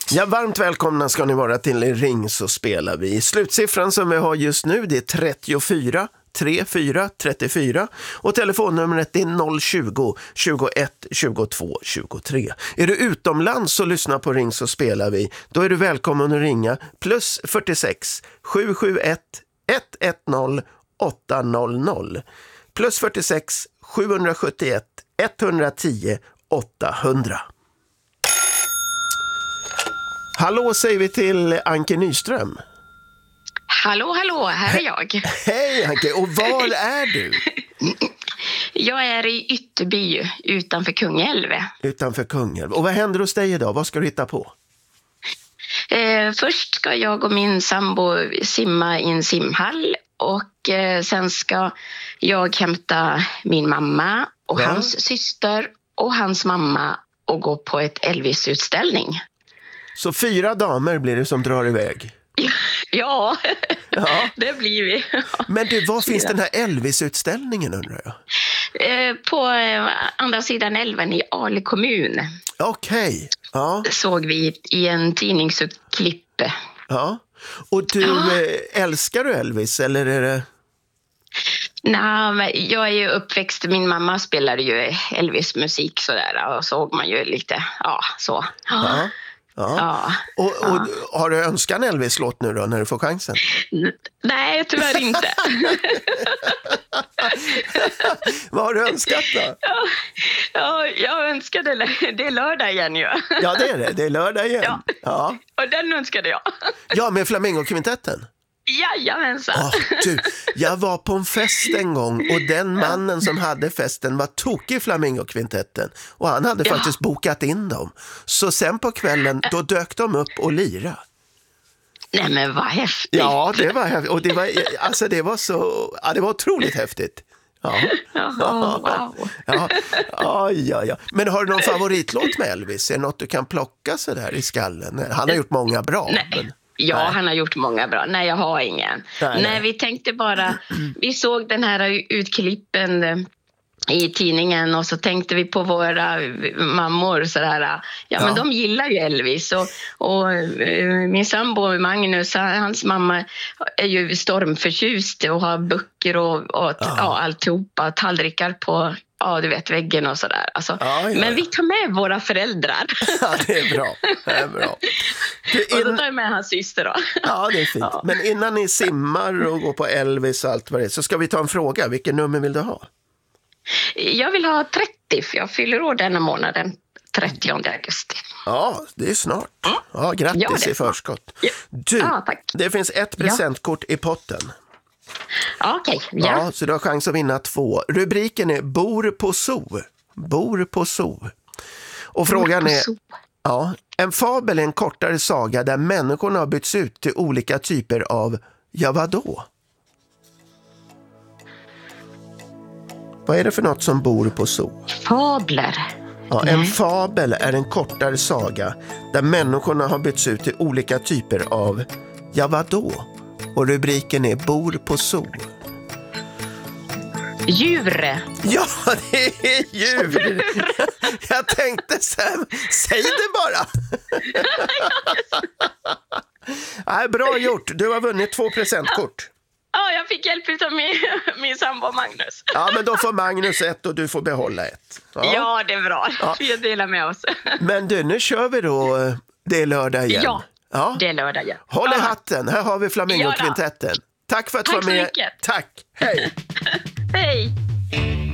Ja, varmt välkomna ska ni vara till Ring så spelar vi. Slutsiffran som vi har just nu, det är 34 34 34 och telefonnumret är 020 21 22 23. Är du utomlands så lyssna på Ring så spelar vi. Då är du välkommen att ringa plus 46 771 110 800 plus 46 771 110 800. Hallå säger vi till Anke Nyström. Hallå, här är jag. Hej Anke, och var är du? Jag är i Ytterby utanför Kungälv. Utanför Kungälv. Och vad händer hos dig idag? Vad ska du hitta på? Först ska jag och min sambo simma i en simhall. Och sen ska jag hämta min mamma och hans syster och hans mamma och gå på ett Elvis-utställning. Så 4 damer blir det som drar iväg? Ja, det blir vi. Men du, var finns den här Elvis-utställningen undrar jag? På andra sidan älven i Ale kommun. Okej, ja. Såg vi i en tidningsutklipp. Ja, och du, älskar du Elvis eller är det... Nej, jag är ju uppväxt, min mamma spelade ju Elvis-musik sådär och såg man ju lite, så. Ja. Och har du önskat en Elvis-låt nu då när du får chansen? Nej, tyvärr inte. Vad har du önskat då? Ja, jag önskade det är lördag igen ju. Ja, det är lördag igen. Ja. Och den önskade jag. Ja, med Flamingokvintetten. Jajamensan. Du, jag var på en fest en gång och den mannen som hade festen var tokig i Flamingokvintetten och han hade faktiskt bokat in dem. Så sen på kvällen då dök de upp och lira. Nej men vad häftigt. Ja, det var häftigt och det var så det var otroligt häftigt. Ja. Wow. Ja. Men har du någon favoritlåt med Elvis? Är det något du kan plocka så där i skallen? Han har gjort många bra. Nej. Ja, han har gjort många bra. Nej, jag har ingen. Nej, vi tänkte bara... Vi såg den här utklippen i tidningen och så tänkte vi på våra mammor sådär. Ja, men de gillar ju Elvis. Och min sambo Magnus, hans mamma är ju stormförtjust och har böcker och alltihopa, tallrikar på... Ja, du vet, väggen och sådär. Alltså, men vi tar med våra föräldrar. Ja, det är bra. Och då tar jag med hans syster då. Ja, det är fint. Ja. Men innan ni simmar och går på Elvis och allt vad det är så ska vi ta en fråga. Vilken nummer vill du ha? Jag vill ha 30, för jag fyller år denna månaden. 30 augusti. Ja, det är snart. Ja, grattis i förskott. Du, tack. Det finns ett presentkort i potten. Okej. Ja, så du har chans att vinna 2. Rubriken är Bor på zoo. Bor på zoo. Och frågan är... Ja, en fabel är en kortare saga där människorna har bytts ut till olika typer av... Ja, vadå? Vad är det för något som bor på zoo? Fabler. Ja, en fabel är en kortare saga där människorna har bytts ut till olika typer av... Ja, vadå? Och rubriken är Bor på zoo. Djur. Ja, det är djur. Jag tänkte så här, säg det bara. Nej, bra gjort. Du har vunnit 2 presentkort. Ja, jag fick hjälp av min sambo Magnus. Ja, men då får Magnus 1 och du får behålla 1. Ja, det är bra. Vi delar med oss. Men du, nu kör vi då. Det är lördag igen. Ja, det är lördag igen. Håll i hatten. Här har vi Flamingokvintetten. Tack för att du var med. Tack så mycket. Tack. Hej. Hej.